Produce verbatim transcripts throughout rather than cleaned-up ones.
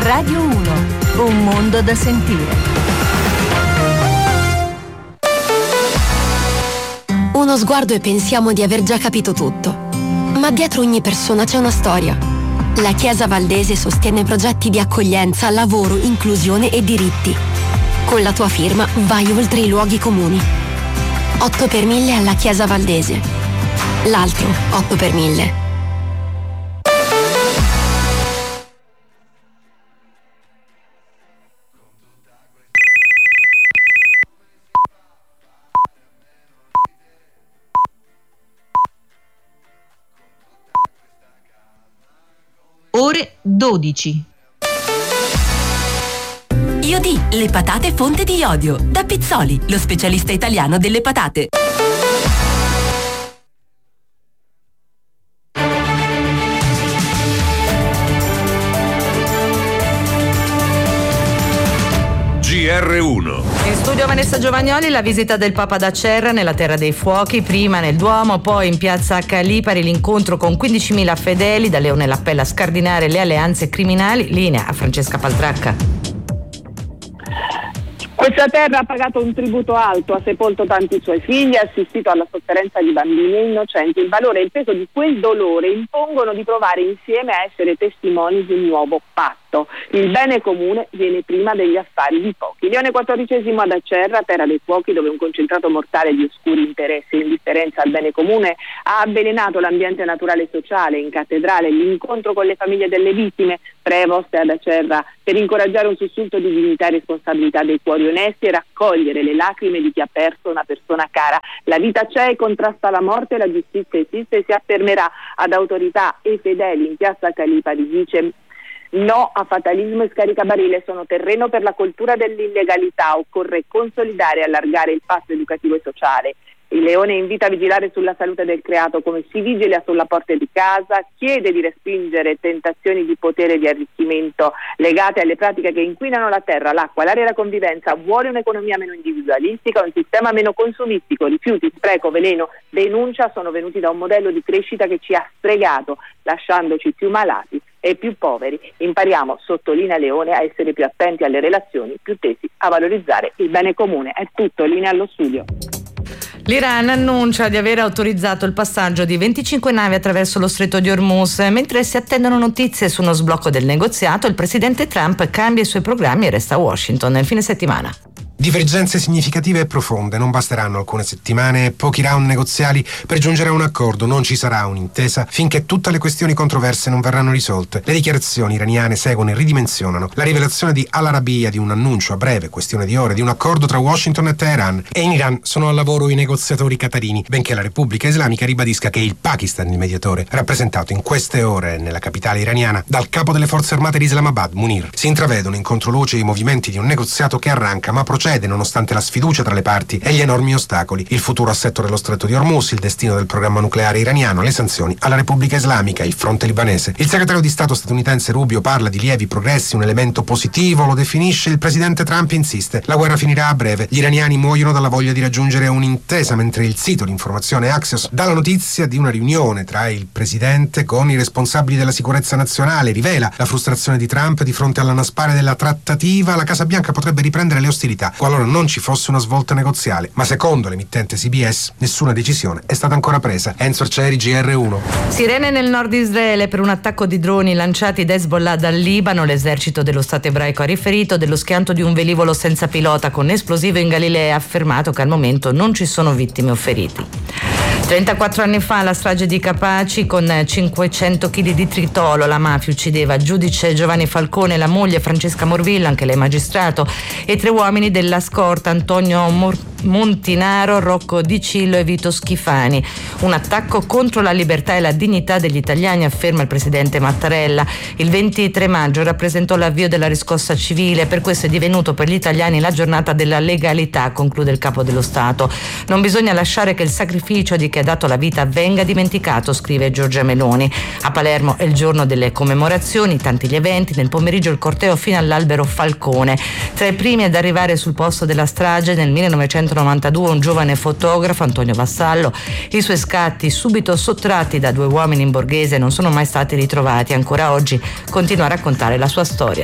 Radio uno, un mondo da sentire. Uno sguardo e pensiamo di aver già capito tutto. Ma dietro ogni persona c'è una storia. La Chiesa Valdese sostiene progetti di accoglienza, lavoro, inclusione e diritti. Con la tua firma vai oltre i luoghi comuni. otto per mille alla Chiesa Valdese. L'altro otto per mille. Ore dodici. Iodì, le patate fonte di iodio. Da Pizzoli, lo specialista italiano delle patate. G R uno. In studio Vanessa Giovagnoli, la visita del Papa ad Acerra nella Terra dei Fuochi, prima nel Duomo, poi in piazza Calipari l'incontro con quindicimila fedeli, da Leone l'appello a scardinare le alleanze criminali. Linea a Francesca Paltracca. Questa terra ha pagato un tributo alto, ha sepolto tanti suoi figli, ha assistito alla sofferenza di bambini e innocenti. Il valore e il peso di quel dolore impongono di provare insieme a essere testimoni di un nuovo patto. Il bene comune viene prima degli affari di pochi. Leone quattordicesimo ad Acerra, terra dei fuochi, dove un concentrato mortale di oscuri interessi e indifferenza al bene comune ha avvelenato l'ambiente naturale e sociale. In cattedrale l'incontro con le famiglie delle vittime, Prevost ad Acerra, per incoraggiare un sussulto di dignità e responsabilità dei cuori onesti e raccogliere le lacrime di chi ha perso una persona cara. La vita c'è e contrasta la morte, la giustizia esiste e si affermerà. Ad autorità e fedeli in piazza Calipari dice: no a fatalismo e scaricabarile, sono terreno per la cultura dell'illegalità, occorre consolidare e allargare il passo educativo e sociale. Il Leone invita a vigilare sulla salute del creato come si vigila sulla porta di casa, chiede di respingere tentazioni di potere e di arricchimento legate alle pratiche che inquinano la terra, l'acqua, l'aria e la convivenza, vuole un'economia meno individualistica, un sistema meno consumistico. Rifiuti, spreco, veleno, denuncia sono venuti da un modello di crescita che ci ha stregato, lasciandoci più malati e più poveri. Impariamo, sottolinea Leone, a essere più attenti alle relazioni, più tesi a valorizzare il bene comune. È tutto, linea allo studio. L'Iran annuncia di aver autorizzato il passaggio di venticinque navi attraverso lo stretto di Hormuz. Mentre si attendono notizie su uno sblocco del negoziato, il presidente Trump cambia i suoi programmi e resta a Washington nel fine settimana. Divergenze significative e profonde, non basteranno alcune settimane e pochi round negoziali per giungere a un accordo, non ci sarà un'intesa finché tutte le questioni controverse non verranno risolte. Le dichiarazioni iraniane seguono e ridimensionano la rivelazione di Al-Arabiya di un annuncio a breve, questione di ore, di un accordo tra Washington e Teheran. E in Iran sono al lavoro i negoziatori qatarini, benché la Repubblica Islamica ribadisca che il Pakistan, il mediatore, rappresentato in queste ore nella capitale iraniana dal capo delle forze armate di Islamabad, Munir. Si intravedono in controluce i movimenti di un negoziato che arranca ma procede nonostante la sfiducia tra le parti e gli enormi ostacoli, il futuro assetto dello stretto di Hormuz, il destino del programma nucleare iraniano, le sanzioni alla Repubblica Islamica, il fronte libanese. Il segretario di Stato statunitense Rubio parla di lievi progressi, un elemento positivo, lo definisce. Il presidente Trump insiste: la guerra finirà a breve, gli iraniani muoiono dalla voglia di raggiungere un'intesa, mentre il sito di informazione Axios dà la notizia di una riunione tra il presidente con i responsabili della sicurezza nazionale, rivela la frustrazione di Trump di fronte all'annaspare della trattativa. La Casa Bianca potrebbe riprendere le ostilità qualora non ci fosse una svolta negoziale, ma secondo l'emittente C B S nessuna decisione è stata ancora presa. Enzo Arcieri, G R uno. Sirene nel nord di Israele per un attacco di droni lanciati da Hezbollah dal Libano. L'esercito dello Stato ebraico ha riferito dello schianto di un velivolo senza pilota con esplosivo in Galilea e ha affermato che al momento non ci sono vittime o feriti. trentaquattro anni fa la strage di Capaci, con cinquecento chili di tritolo, la mafia uccideva il giudice Giovanni Falcone, la moglie Francesca Morvillo, anche lei magistrato, e tre uomini della scorta, Antonio Mor- Montinaro, Rocco Di Cillo e Vito Schifani. Un attacco contro la libertà e la dignità degli italiani, afferma il presidente Mattarella. Il ventitré maggio rappresentò l'avvio della riscossa civile, per questo è divenuto per gli italiani la giornata della legalità, conclude il capo dello Stato. Non bisogna lasciare che il sacrificio di chi ha dato la vita venga dimenticato, scrive Giorgia Meloni. A Palermo è il giorno delle commemorazioni, tanti gli eventi, nel pomeriggio il corteo fino all'albero Falcone. Tra i primi ad arrivare sul posto della strage nel millenovecentonovantadue un giovane fotografo, Antonio Vassallo. I suoi scatti, subito sottratti da due uomini in borghese, non sono mai stati ritrovati. Ancora oggi continua a raccontare la sua storia.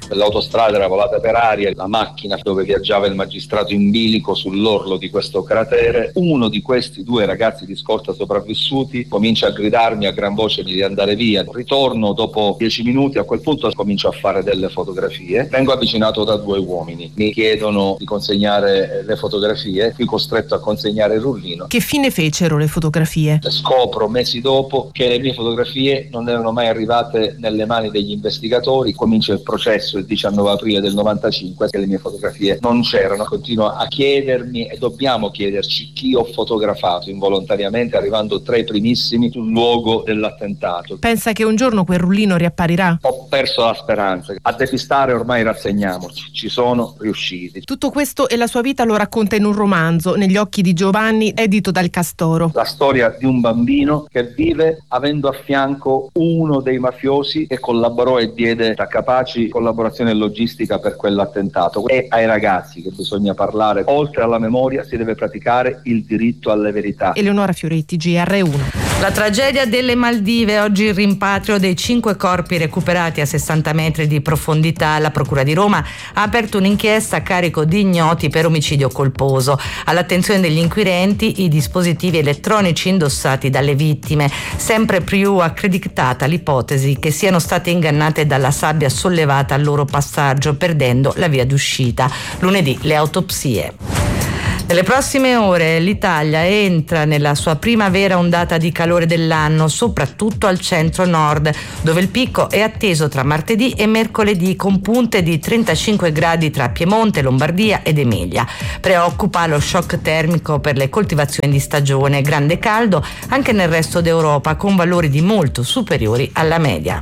L'autostrada era volata per aria, la macchina dove viaggiava il magistrato in bilico sull'orlo di questo cratere. Uno di questi due ragazzi di scorta sopravvissuti comincia a gridarmi a gran voce di andare via. Ritorno dopo dieci minuti, a quel punto comincio a fare delle fotografie. Vengo avvicinato da due uomini, mi chiedono di consegnare le fotografie, fui costretto a consegnare il rullino. Che fine fecero le fotografie? Scopro mesi dopo che le mie fotografie non erano mai arrivate nelle mani degli investigatori. Comincia il processo il diciannove aprile del novantacinque, che le mie fotografie non c'erano. Continuo a chiedermi, e dobbiamo chiederci, chi ho fotografato involontariamente, arrivando tra i primissimi sul luogo dell'attentato. Pensa che un giorno quel rullino riapparirà? Ho perso la speranza. A depistare ormai rassegniamoci, ci sono riusciti. Tutto questo e la sua vita lo racconta in un romanzo, Negli occhi di Giovanni, edito dal Castoro. La storia di un bambino che vive avendo a fianco uno dei mafiosi che collaborò e diede a Capaci collaborazione logistica per quell'attentato. E ai ragazzi che bisogna parlare, oltre alla memoria si deve praticare il diritto alle verità. Eleonora Fioretti, G R uno. La tragedia delle Maldive, oggi il rimpatrio dei cinque corpi recuperati a sessanta metri di profondità. La Procura di Roma ha aperto un'inchiesta a carico di ignoti per omicidio colposo. All'attenzione degli inquirenti i dispositivi elettronici indossati dalle vittime. Sempre più accreditata l'ipotesi che siano state ingannate dalla sabbia sollevata al loro passaggio, perdendo la via d'uscita. Lunedì le autopsie. Nelle prossime ore l'Italia entra nella sua prima vera ondata di calore dell'anno, soprattutto al centro-nord, dove il picco è atteso tra martedì e mercoledì, con punte di trentacinque gradi tra Piemonte, Lombardia ed Emilia. Preoccupa lo shock termico per le coltivazioni di stagione, grande caldo anche nel resto d'Europa, con valori di molto superiori alla media.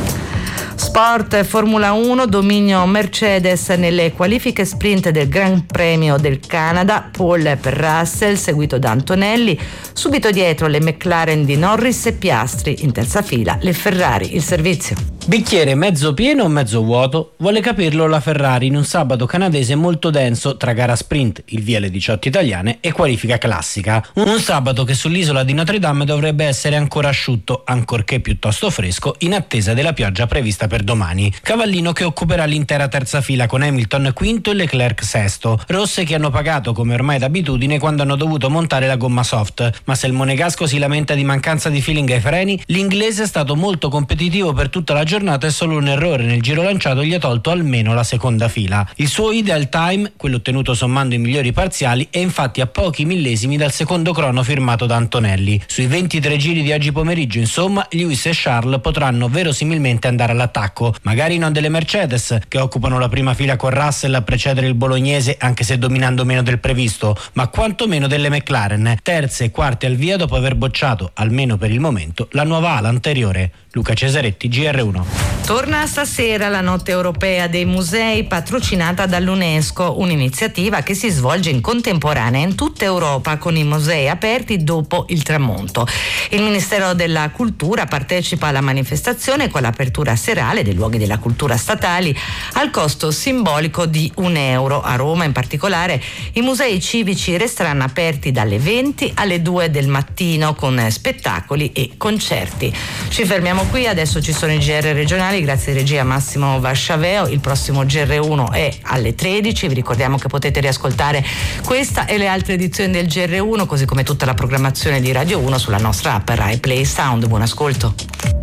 Sport, Formula uno, dominio Mercedes nelle qualifiche sprint del Gran Premio del Canada, pole per Russell seguito da Antonelli, subito dietro le McLaren di Norris e Piastri, in terza fila le Ferrari. Il servizio. Bicchiere mezzo pieno o mezzo vuoto? Vuole capirlo la Ferrari in un sabato canadese molto denso tra gara sprint, il via alle diciotto italiane, e qualifica classica. Un sabato che sull'isola di Notre Dame dovrebbe essere ancora asciutto, ancorché piuttosto fresco, in attesa della pioggia prevista per domani. Cavallino che occuperà l'intera terza fila con Hamilton quinto e Leclerc sesto. Rosse che hanno pagato come ormai d'abitudine quando hanno dovuto montare la gomma soft. Ma se il monegasco si lamenta di mancanza di feeling ai freni, l'inglese è stato molto competitivo per tutta la giornata e solo un errore nel giro lanciato gli ha tolto almeno la seconda fila. Il suo ideal time, quello ottenuto sommando i migliori parziali, è infatti a pochi millesimi dal secondo crono firmato da Antonelli. Sui ventitré giri di oggi pomeriggio, insomma, Lewis e Charles potranno verosimilmente andare all'attacco. Magari non delle Mercedes, che occupano la prima fila con Russell a precedere il bolognese anche se dominando meno del previsto, ma quantomeno delle McLaren, terze e quarte al via dopo aver bocciato, almeno per il momento, la nuova ala anteriore. Luca Cesaretti, G R uno. Torna stasera la Notte Europea dei Musei, patrocinata dall'UNESCO, un'iniziativa che si svolge in contemporanea in tutta Europa, con i musei aperti dopo il tramonto. Il Ministero della Cultura partecipa alla manifestazione con l'apertura serale dei luoghi della cultura statali al costo simbolico di un euro. A Roma in particolare i musei civici resteranno aperti dalle venti alle due del mattino con spettacoli e concerti. Ci fermiamo qui, adesso ci sono i G R regionali, grazie di regia Massimo Vasciaveo. Il prossimo G R uno è alle tredici, vi ricordiamo che potete riascoltare questa e le altre edizioni del G R uno, così come tutta la programmazione di Radio uno sulla nostra app Rai Play Sound. Buon ascolto.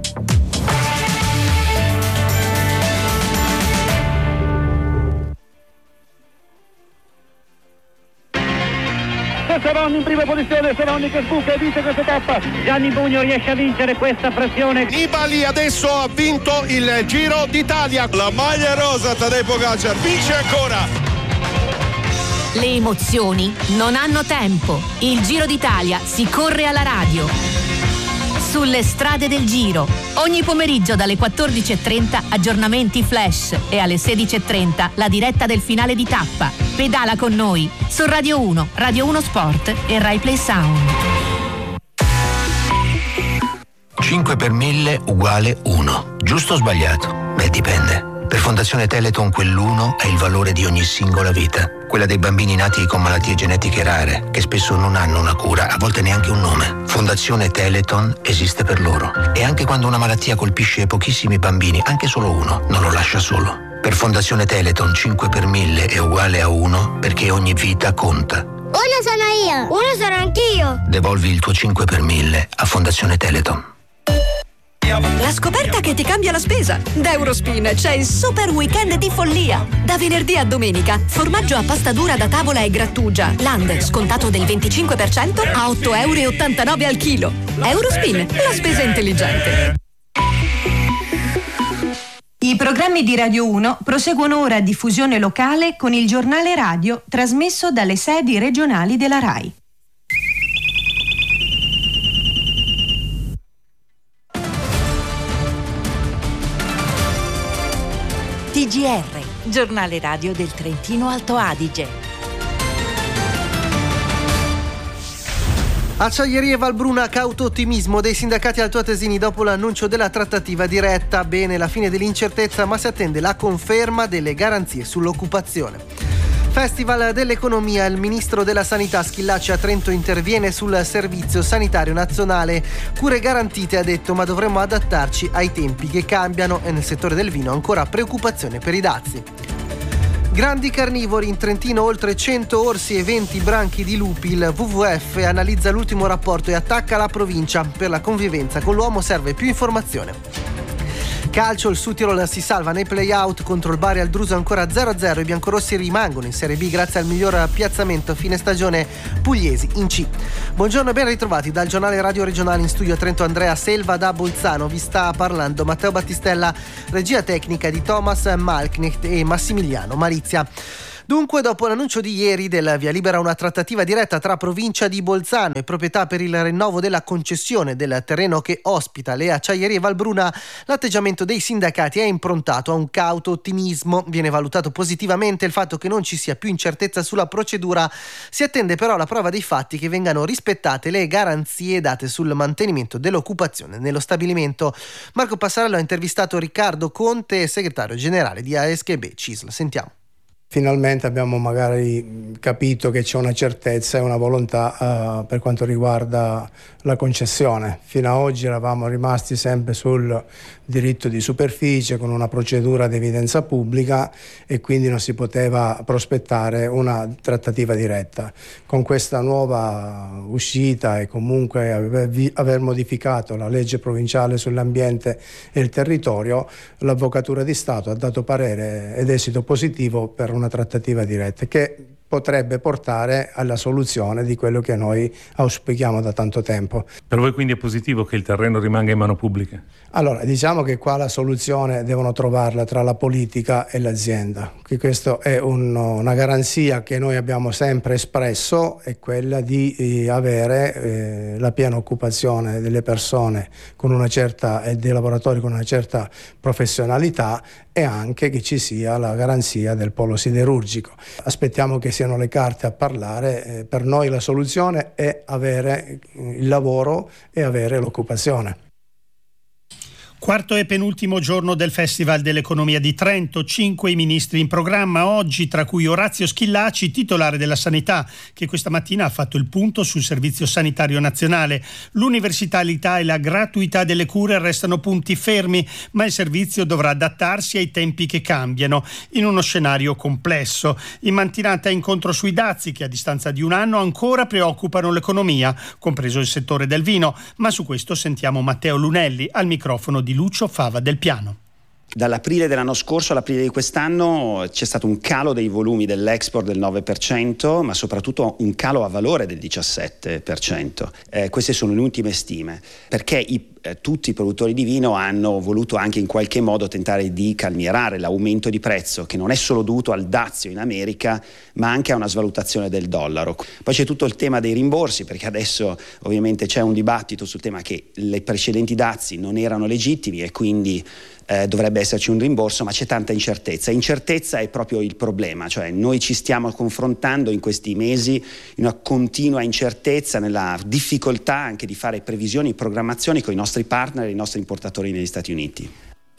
Seroni in prima posizione, Seroni che sbuca e vince questa tappa. Gianni Bugno riesce a vincere questa pressione. Nibali adesso ha vinto il Giro d'Italia. La maglia rosa, Tadej Pogačar vince ancora. Le emozioni non hanno tempo. Il Giro d'Italia si corre alla radio. Sulle strade del Giro. Ogni pomeriggio dalle quattordici e trenta aggiornamenti flash e alle sedici e trenta la diretta del finale di tappa. Pedala con noi su Radio uno, Radio uno Sport e Rai Play Sound. cinque per mille uguale uno. Giusto o sbagliato? Beh, dipende. Per Fondazione Teleton quell'uno è il valore di ogni singola vita. quella dei bambini nati con malattie genetiche rare, che spesso non hanno una cura, a volte neanche un nome. Fondazione Teleton esiste per loro. E anche quando una malattia colpisce pochissimi bambini, anche solo uno, non lo lascia solo. Per Fondazione Teleton cinque per mille è uguale a uno, perché ogni vita conta. Uno sono io, uno sono anch'io. Devolvi il tuo cinque per mille a Fondazione Teleton. La scoperta che ti cambia la spesa. Da Eurospin c'è il super weekend di follia. Da venerdì a domenica, formaggio a pasta dura da tavola e grattugia Land scontato del venticinque per cento a otto e ottantanove euro al chilo. Eurospin, la spesa intelligente. I programmi di Radio uno proseguono ora a diffusione locale con il giornale radio trasmesso dalle sedi regionali della RAI. T G R, giornale radio del Trentino Alto Adige. Acciaierie Valbruna, cauto ottimismo dei sindacati altoatesini dopo l'annuncio della trattativa diretta. Bene, la fine dell'incertezza, ma si attende la conferma delle garanzie sull'occupazione. Festival dell'economia, il ministro della sanità Schillaci a Trento interviene sul servizio sanitario nazionale. Cure garantite, ha detto, ma dovremmo adattarci ai tempi che cambiano, e nel settore del vino ancora preoccupazione per i dazi. Grandi carnivori in Trentino, oltre cento orsi e venti branchi di lupi. Il W W F analizza l'ultimo rapporto e attacca la provincia. Per la convivenza con l'uomo serve più informazione. Calcio, il Südtirol si salva nei play-out contro il Bari al Druso, ancora zero a zero. I biancorossi rimangono in Serie B grazie al miglior piazzamento fine stagione pugliesi in C. Buongiorno e ben ritrovati dal giornale radio regionale, in studio a Trento Andrea Selva, da Bolzano vi sta parlando Matteo Battistella, regia tecnica di Thomas Malknecht e Massimiliano Malizia. Dunque, dopo l'annuncio di ieri del via libera a una trattativa diretta tra provincia di Bolzano e proprietà per il rinnovo della concessione del terreno che ospita le acciaierie Valbruna, l'atteggiamento dei sindacati è improntato a un cauto ottimismo. Viene valutato positivamente il fatto che non ci sia più incertezza sulla procedura. Si attende però la prova dei fatti che vengano rispettate le garanzie date sul mantenimento dell'occupazione nello stabilimento. Marco Passarello ha intervistato Riccardo Conte, segretario generale di A S G B C I S L. Sentiamo. Finalmente abbiamo magari capito che c'è una certezza e una volontà uh, per quanto riguarda la concessione. Fino ad oggi eravamo rimasti sempre sul diritto di superficie con una procedura di evidenza pubblica e quindi non si poteva prospettare una trattativa diretta. Con questa nuova uscita e comunque aver, aver modificato la legge provinciale sull'ambiente e il territorio, l'Avvocatura di Stato ha dato parere ed esito positivo per una una trattativa diretta che potrebbe portare alla soluzione di quello che noi auspichiamo da tanto tempo. Per voi quindi è positivo che il terreno rimanga in mano pubblica? Allora, diciamo che qua la soluzione devono trovarla tra la politica e l'azienda. Che questo è un, una garanzia che noi abbiamo sempre espresso, è quella di eh, avere eh, la piena occupazione delle persone con una certa e dei lavoratori con una certa professionalità, e anche che ci sia la garanzia del polo siderurgico. Aspettiamo che siano le carte a parlare. Eh, per noi la soluzione è avere il lavoro e avere l'occupazione. Quarto e penultimo giorno del Festival dell'Economia di Trento, cinque i ministri in programma oggi, tra cui Orazio Schillaci, titolare della Sanità, che questa mattina ha fatto il punto sul Servizio Sanitario Nazionale. L'universalità e la gratuità delle cure restano punti fermi, ma il servizio dovrà adattarsi ai tempi che cambiano, in uno scenario complesso. In mattinata incontro sui dazi che a distanza di un anno ancora preoccupano l'economia, compreso il settore del vino, ma su questo sentiamo Matteo Lunelli al microfono di Lucio Fava del Piano. Dall'aprile dell'anno scorso all'aprile di quest'anno c'è stato un calo dei volumi dell'export del nove per cento, ma soprattutto un calo a valore del diciassette per cento. Eh, queste sono le ultime stime, perché i Eh, tutti i produttori di vino hanno voluto anche in qualche modo tentare di calmierare l'aumento di prezzo, che non è solo dovuto al dazio in America, ma anche a una svalutazione del dollaro. Poi c'è tutto il tema dei rimborsi, perché adesso ovviamente c'è un dibattito sul tema che i precedenti dazi non erano legittimi e quindi eh, dovrebbe esserci un rimborso, ma c'è tanta incertezza. Incertezza è proprio il problema, cioè noi ci stiamo confrontando in questi mesi in una continua incertezza, nella difficoltà anche di fare previsioni, programmazioni con i nostri partner e i nostri importatori negli Stati Uniti.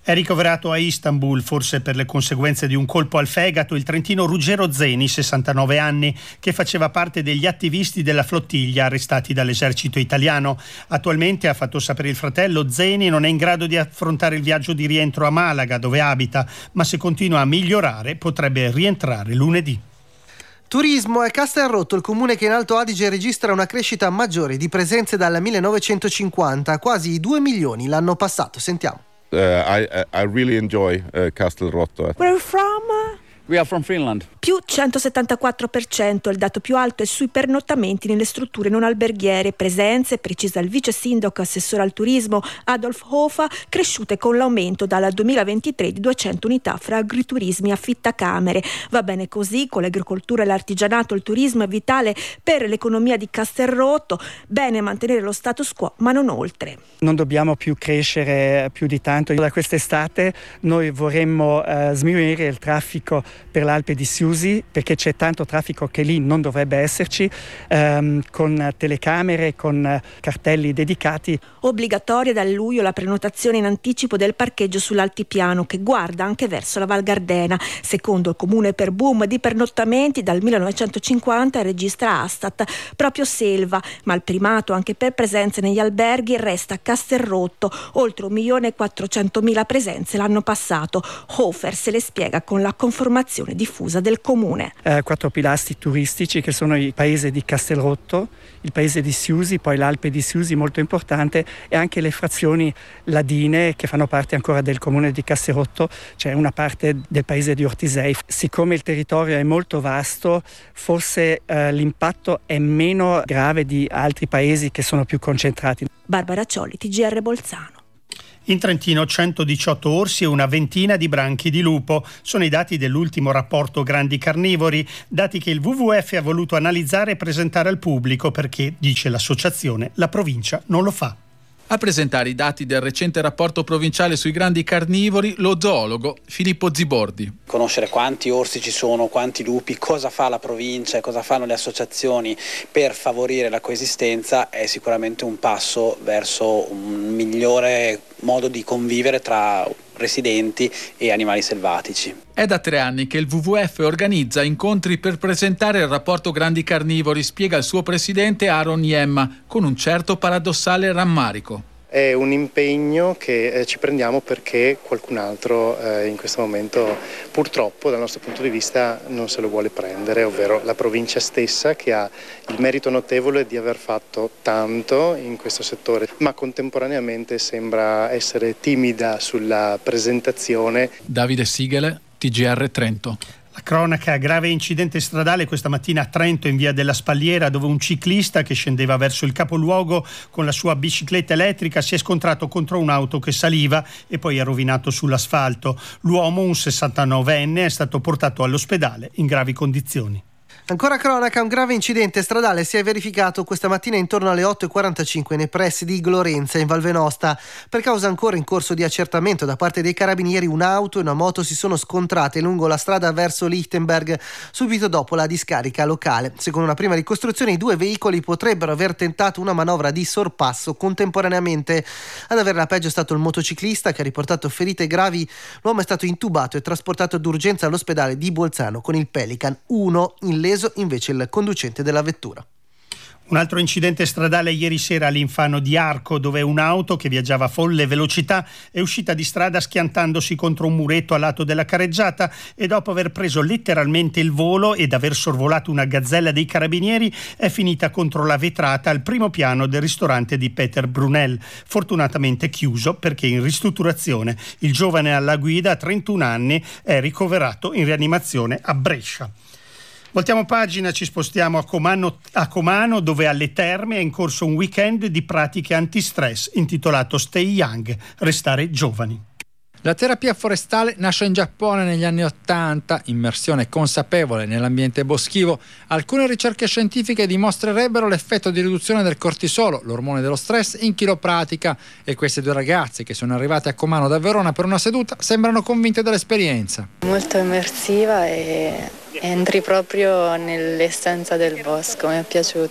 È ricoverato a Istanbul, forse per le conseguenze di un colpo al fegato, il trentino Ruggero Zeni, sessantanove anni, che faceva parte degli attivisti della flottiglia arrestati dall'esercito italiano. Attualmente, ha fatto sapere il fratello, Zeni non è in grado di affrontare il viaggio di rientro a Malaga, dove abita, ma se continua a migliorare potrebbe rientrare lunedì. Turismo. È Castelrotto il comune che in Alto Adige registra una crescita maggiore di presenze dal millenovecentocinquanta, quasi due milioni l'anno passato. Sentiamo. Uh, I, I really enjoy uh, Castelrotto. Where are you from? We are from Finland. Più centosettantaquattro per cento, il dato più alto è sui pernottamenti nelle strutture non alberghiere. Presenze, precisa il vice sindaco assessore al turismo Adolf Hofa, cresciute con l'aumento dal duemilaventitré di duecento unità fra agriturismi e affittacamere. Va bene così, con l'agricoltura e l'artigianato il turismo è vitale per l'economia di Castelrotto. Bene mantenere lo status quo, ma non oltre. Non dobbiamo più crescere più di tanto. Da quest'estate noi vorremmo uh, sminuire il traffico per l'Alpe di Siusi, perché c'è tanto traffico che lì non dovrebbe esserci, ehm, con telecamere, con cartelli dedicati. Obbligatoria da luglio la prenotazione in anticipo del parcheggio sull'altipiano, che guarda anche verso la Val Gardena. Secondo il comune, per boom di pernottamenti dal millenovecentocinquanta registra Astat proprio Selva, ma il primato anche per presenze negli alberghi resta Castelrotto, oltre un milione e quattrocentomila presenze l'anno passato. Hofer se le spiega con la conformazione diffusa del comune. Eh, quattro pilastri turistici che sono il paese di Castelrotto, il paese di Siusi, poi l'Alpe di Siusi molto importante, e anche le frazioni ladine che fanno parte ancora del comune di Castelrotto, c'è una parte del paese di Ortisei. Siccome il territorio è molto vasto, forse eh, l'impatto è meno grave di altri paesi che sono più concentrati. Barbara Ciolli, T G R Bolzano. In Trentino centodiciotto orsi e una ventina di branchi di lupo. Sono i dati dell'ultimo rapporto Grandi Carnivori, dati che il W W F ha voluto analizzare e presentare al pubblico perché, dice l'associazione, la provincia non lo fa. A presentare i dati del recente rapporto provinciale sui grandi carnivori lo zoologo Filippo Zibordi. Conoscere quanti orsi ci sono, quanti lupi, cosa fa la provincia e cosa fanno le associazioni per favorire la coesistenza è sicuramente un passo verso un migliore modo di convivere tra residenti e animali selvatici. È da tre anni che il W W F organizza incontri per presentare il rapporto Grandi Carnivori, spiega il suo presidente Aaron Yemma, con un certo paradossale rammarico. È un impegno che eh, ci prendiamo perché qualcun altro eh, in questo momento purtroppo dal nostro punto di vista non se lo vuole prendere, ovvero la provincia stessa, che ha il merito notevole di aver fatto tanto in questo settore, ma contemporaneamente sembra essere timida sulla presentazione. Davide Sigele, T G R Trento. La cronaca: grave incidente stradale questa mattina a Trento in via della Spalliera, dove un ciclista che scendeva verso il capoluogo con la sua bicicletta elettrica si è scontrato contro un'auto che saliva e poi è rovinato sull'asfalto. L'uomo, un sessantanovenne, è stato portato all'ospedale in gravi condizioni. Ancora cronaca, un grave incidente stradale si è verificato questa mattina intorno alle otto e quarantacinque nei pressi di Glorenza in Val Venosta. Per causa ancora in corso di accertamento da parte dei carabinieri, un'auto e una moto si sono scontrate lungo la strada verso Lichtenberg subito dopo la discarica locale. Secondo una prima ricostruzione, i due veicoli potrebbero aver tentato una manovra di sorpasso contemporaneamente. Ad avere la peggio è stato il motociclista, che ha riportato ferite gravi. L'uomo è stato intubato e trasportato d'urgenza all'ospedale di Bolzano con il Pelican. Uno illeso invece il conducente della vettura. Un altro incidente stradale ieri sera all'Infano di Arco, dove un'auto che viaggiava a folle velocità è uscita di strada schiantandosi contro un muretto a lato della carreggiata e dopo aver preso letteralmente il volo ed aver sorvolato una gazzella dei carabinieri è finita contro la vetrata al primo piano del ristorante di Peter Brunel, fortunatamente chiuso perché in ristrutturazione. Il giovane alla guida, a trentuno anni, è ricoverato in rianimazione a Brescia. Voltiamo pagina, ci spostiamo a Comano, a Comano, dove alle Terme è in corso un weekend di pratiche antistress intitolato Stay Young, restare giovani. La terapia forestale nasce in Giappone negli anni Ottanta, immersione consapevole nell'ambiente boschivo. Alcune ricerche scientifiche dimostrerebbero l'effetto di riduzione del cortisolo, l'ormone dello stress, in chi lo pratica. E queste due ragazze che sono arrivate a Comano da Verona per una seduta sembrano convinte dell'esperienza. Molto immersiva e entri proprio nell'essenza del bosco, mi è piaciuto.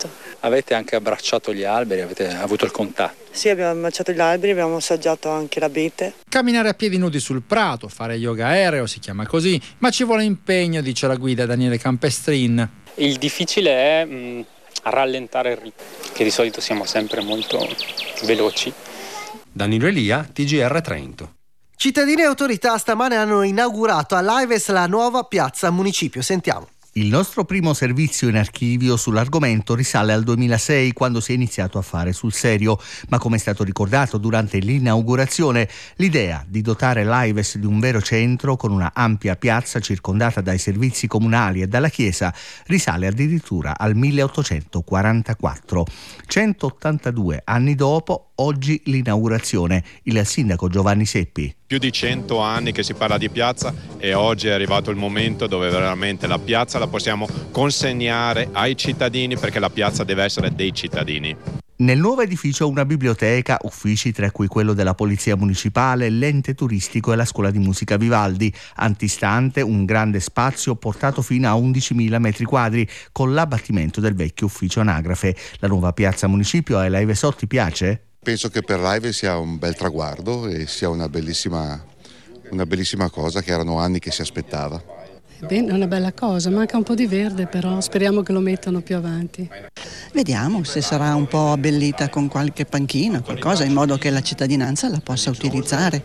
Avete anche abbracciato gli alberi, avete avuto il contatto? Sì, abbiamo abbracciato gli alberi, abbiamo assaggiato anche l'abete. Camminare a piedi nudi sul prato, fare yoga aereo, si chiama così, ma ci vuole impegno, dice la guida Daniele Campestrin. Il difficile è mh, rallentare il ritmo, che di solito siamo sempre molto veloci. Danilo Elia, T G R Trento. Cittadini e autorità stamane hanno inaugurato a Lives la nuova piazza municipio. Sentiamo. Il nostro primo servizio in archivio sull'argomento risale al duemilasei, quando si è iniziato a fare sul serio, ma come è stato ricordato durante l'inaugurazione, l'idea di dotare Lives di un vero centro con una ampia piazza circondata dai servizi comunali e dalla chiesa risale addirittura al milleottocentoquarantaquattro. centottantadue anni dopo, oggi l'inaugurazione. Il sindaco Giovanni Seppi. Più di cento anni che si parla di piazza e oggi è arrivato il momento dove veramente la piazza la possiamo consegnare ai cittadini, perché la piazza deve essere dei cittadini. Nel nuovo edificio una biblioteca, uffici tra cui quello della Polizia Municipale, l'ente turistico e la scuola di musica Vivaldi. Antistante un grande spazio portato fino a undicimila metri quadri con l'abbattimento del vecchio ufficio anagrafe. La nuova piazza municipio a Live Sotti piace? Penso che per Live sia un bel traguardo e sia una bellissima, una bellissima cosa che erano anni che si aspettava. Bene, è una bella cosa, manca un po' di verde, però speriamo che lo mettano più avanti. Vediamo se sarà un po' abbellita con qualche panchina, qualcosa, in modo che la cittadinanza la possa utilizzare.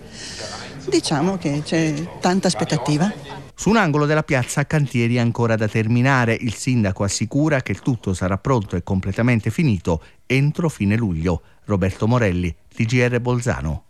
Diciamo che c'è tanta aspettativa. Su un angolo della piazza cantieri ancora da terminare. Il sindaco assicura che il tutto sarà pronto e completamente finito entro fine luglio. Roberto Morelli, T G R Bolzano.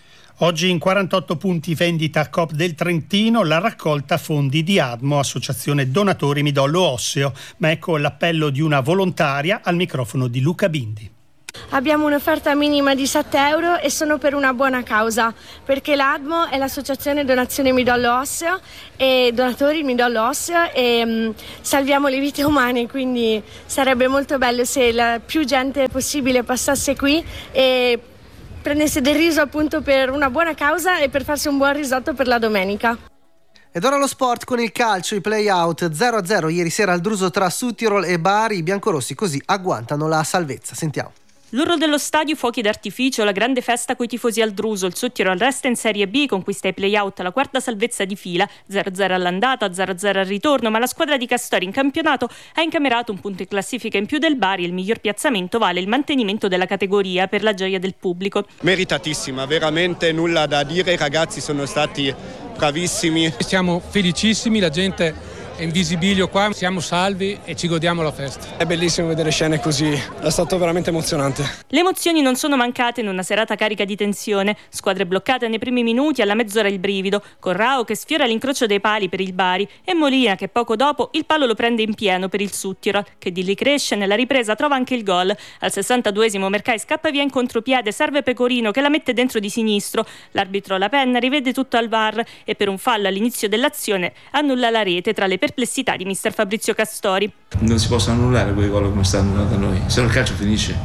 Oggi in quarantotto punti vendita Coop del Trentino la raccolta fondi di ADMO, Associazione Donatori Midollo Osseo. Ma ecco l'appello di una volontaria al microfono di Luca Bindi. Abbiamo un'offerta minima di sette euro e sono per una buona causa, perché l'ADMO è l'Associazione Donazione Midollo Osseo e Donatori Midollo Osseo e mh, salviamo le vite umane, quindi sarebbe molto bello se la più gente possibile passasse qui e prendesse del riso appunto per una buona causa e per farsi un buon risotto per la domenica. Ed ora lo sport con il calcio, i play-out zero a zero ieri sera al Druso tra Südtirol e Bari. I biancorossi così agguantano la salvezza. Sentiamo. L'urlo dello stadio, fuochi d'artificio, la grande festa coi tifosi al Druso. Il Südtirol resta in Serie B, conquista i play-out, la quarta salvezza di fila, zero a zero all'andata, zero a zero al ritorno, ma la squadra di Castori in campionato ha incamerato un punto in classifica in più del Bari e il miglior piazzamento vale il mantenimento della categoria per la gioia del pubblico. Meritatissima, veramente nulla da dire, i ragazzi sono stati bravissimi. Siamo felicissimi, la gente è in visibilio qua, siamo salvi e ci godiamo la festa. È bellissimo vedere scene così, è stato veramente emozionante. Le emozioni non sono mancate in una serata carica di tensione, squadre bloccate nei primi minuti, alla mezz'ora il brivido, Corrao che sfiora l'incrocio dei pali per il Bari e Molina che poco dopo il palo lo prende in pieno per il Südtirol, che di lì cresce, nella ripresa trova anche il gol. Al sessantaduesimo Mercai scappa via in contropiede, serve Pecorino che la mette dentro di sinistro, l'arbitro La Penna rivede tutto al V A R e per un fallo all'inizio dell'azione annulla la rete tra le perplessità di mister Fabrizio Castori. Non si possono annullare quei gol come stanno andando da noi, se no il calcio finisce.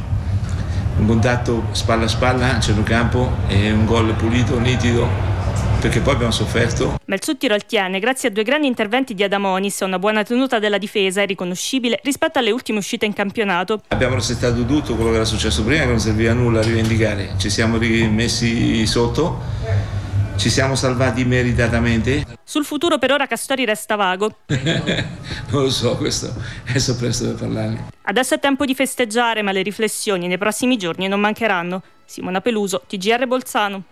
Un contatto spalla a spalla, centrocampo e un gol pulito, nitido, perché poi abbiamo sofferto. Ma il Südtirol tiene grazie a due grandi interventi di Adamonis e una buona tenuta della difesa è riconoscibile rispetto alle ultime uscite in campionato. Abbiamo rassettato tutto quello che era successo prima, che non serviva a nulla a rivendicare, ci siamo rimessi sotto. Ci siamo salvati meritatamente. Sul futuro per ora Castori resta vago. Non lo so, questo adesso presto per parlarne. Adesso è tempo di festeggiare, ma le riflessioni nei prossimi giorni non mancheranno. Simona Peluso, T G R Bolzano.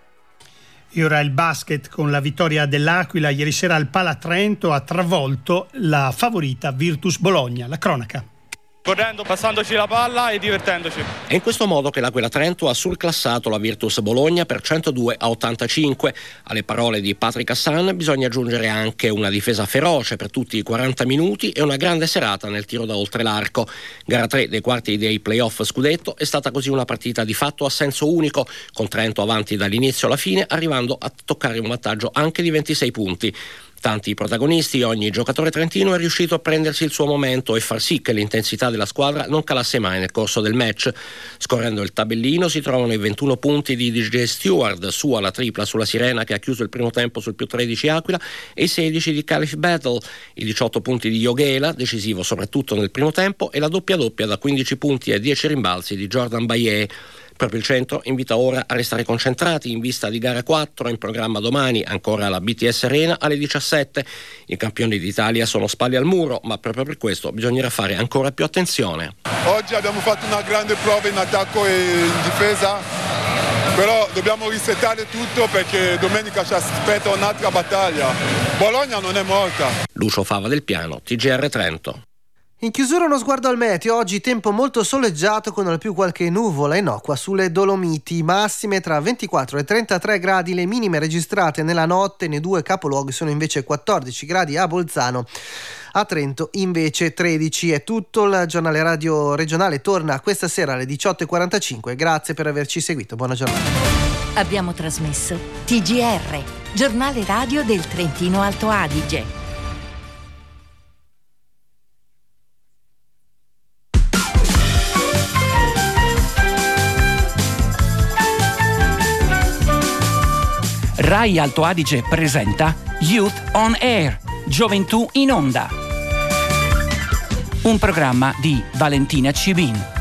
E ora il basket con la vittoria dell'Aquila. Ieri sera al Pala Trento ha travolto la favorita Virtus Bologna. La cronaca. Correndo, passandoci la palla e divertendoci. È in questo modo che l'Aquila Trento ha surclassato la Virtus Bologna per centodue a ottantacinque. Alle parole di Patrick Hassan bisogna aggiungere anche una difesa feroce per tutti i quaranta minuti e una grande serata nel tiro da oltre l'arco. Gara tre dei quarti dei playoff scudetto è stata così una partita di fatto a senso unico, con Trento avanti dall'inizio alla fine, arrivando a toccare un vantaggio anche di ventisei punti. Tanti i protagonisti, ogni giocatore trentino è riuscito a prendersi il suo momento e far sì che l'intensità della squadra non calasse mai nel corso del match. Scorrendo il tabellino si trovano i ventuno punti di D J Stewart, sua la tripla sulla Sirena che ha chiuso il primo tempo sul più tredici Aquila, e i sedici di Calif Battle, i diciotto punti di Joghela, decisivo soprattutto nel primo tempo, e la doppia doppia da quindici punti e dieci rimbalzi di Jordan Bayer. Proprio il centro invita ora a restare concentrati in vista di gara quattro in programma domani, ancora alla B T S Arena alle diciassette. I campioni d'Italia sono spalle al muro, ma proprio per questo bisognerà fare ancora più attenzione. Oggi abbiamo fatto una grande prova in attacco e in difesa, però dobbiamo risettare tutto perché domenica ci aspetta un'altra battaglia. Bologna non è morta. Lucio Fava del Piano, T G R Trento. In chiusura uno sguardo al meteo, oggi tempo molto soleggiato con al più qualche nuvola innocua sulle Dolomiti, massime tra ventiquattro e trentatré gradi, le minime registrate nella notte nei due capoluoghi sono invece quattordici gradi a Bolzano, a Trento invece tredici. È tutto, il giornale radio regionale torna questa sera alle diciotto e quarantacinque, grazie per averci seguito, buona giornata. Abbiamo trasmesso T G R, giornale radio del Trentino Alto Adige. Rai Alto Adige presenta Youth on Air, Gioventù in Onda. Un programma di Valentina Cibin.